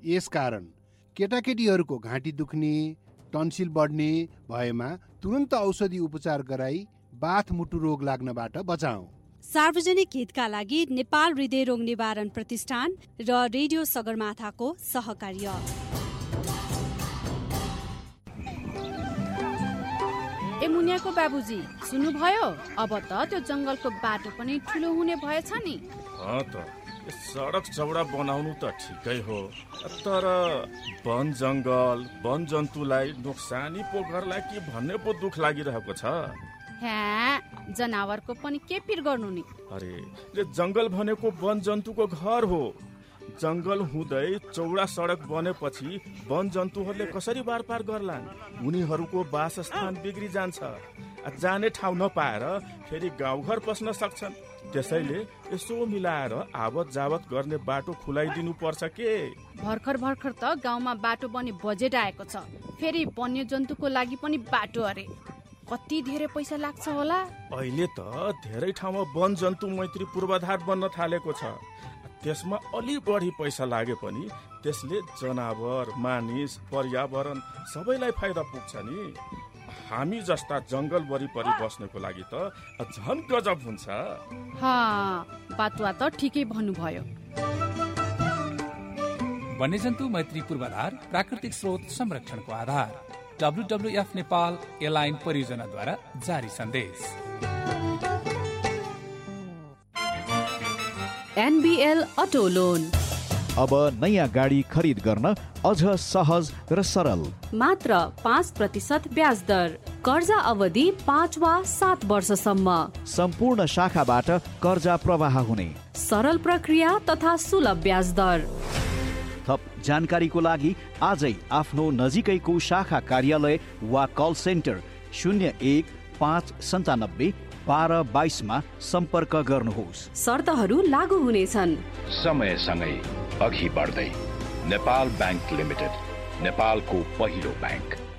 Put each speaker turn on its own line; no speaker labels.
यसकारण केटाकेटीहरूको घाँटी दुख्ने, टन्सिल बढ्ने भएमा तुरन्त औषधि उपचार गराई बाथ मुटु रोग लाग्नबाट बचाऊ।
सार्वजनिक हितका लागि नेपाल हृदयरोग निवारण प्रतिष्ठान र रेडियो सगरमाथाको सहकार्य।
ए मुनियाको बाबुजी सुन्नुभयो? अब त त्यो जंगलको बाटो पनि ठुलो हुने भएछ नि।
सडक चौडा बनाउनु त ठिकै हो, तर वन जंगल वन जन्तुलाई नोक्सानी पो गर्ला कि भन्ने पो दुख लागिरहेको छ।
जनावरको पनि के पिर गर्नु नि।
अरे जंगल भनेको वन जन्तुको घर हो। जंगल हुँदै चौडा सडक बनेपछि वन जन्तुहरूले कसरी बारपार गर्लान्? उनीहरूको वासस्थान बिग्री जान्छ, जाने ठाउँ नपाएर फेरि गाउँघर पस्न सक्छन्। त्यसैले यसो मिलाएर आवत जावत गर्ने बाटो खुलाइदिनु पर्छ के।
भर्खर त गाउँमा बाटो बन्ने बजेट आएको छ, फेरि वन्य जन्तुको लागि पनि बाटो अरे। कति धेरै पैसा लाग्छ होला?
अहिले त धेरै ठाउँमा वन जन्तु मैत्री पूर्वाधार बन्न थालेको छ। त्यसमा अलि बढी पैसा लागे पनि त्यसले जनावर, मानिस, पर्यावरण सबैलाई फाइदा पुग्छ नि। हामी जस्ता जंगल वरिपरि बस्नेको लागि त झन् गजब हुन्छ।
बातुवा त ठिकै भन्नुभयो।
वन्यजन्तु मैत्री पूर्वाधार प्राकृतिक स्रोत संरक्षणको आधार। WWF नेपाल एलाइन परियोजनाद्वारा जारी सन्देश।
NBL अटो लोन
अब नयाँ गाडी खरिद गर्न अझ सहज र सरल।
मात्र 5% ब्याज दर। कर्जा अवधि 5 वा 7 वर्षसम्म।
सम्पूर्ण शाखाबाट कर्जा प्रवाह हुने।
सरल प्रक्रिया तथा सुलभ ब्याज दर।
थप जानकारीको लागि आजै आफ्नो नजिकैको शाखा कार्यालय वा कल सेन्टर 0159721222 मा सम्पर्क गर्नुहोस्।
शर्तहरू लागू हुनेछन्।
समयसँगै अघि बढ्दै नेपाल बैंक लिमिटेड, नेपालको पहिलो बैंक।